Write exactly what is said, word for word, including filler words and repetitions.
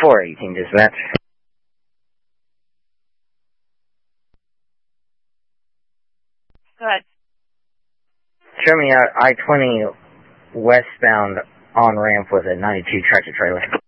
four eighteen dispatch. Go ahead. Show me a I twenty westbound on ramp with a ninety-two tractor trailer.